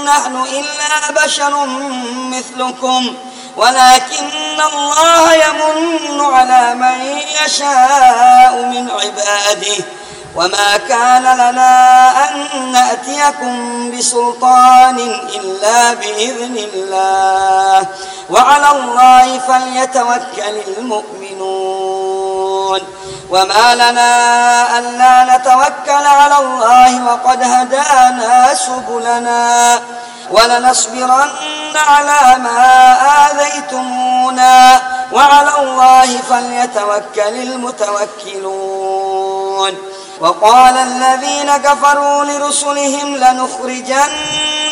نحن إلا بشر مثلكم ولكن الله يمن على من يشاء من عباده وما كان لنا أن نأتيكم بسلطان إلا بإذن الله وعلى الله فليتوكل المؤمنون وما لنا ألا نتوكل على الله وقد هدانا سبلنا ولنصبرن على ما آذيتمونا وعلى الله فليتوكل المتوكلون وقال الذين كفروا لرسلهم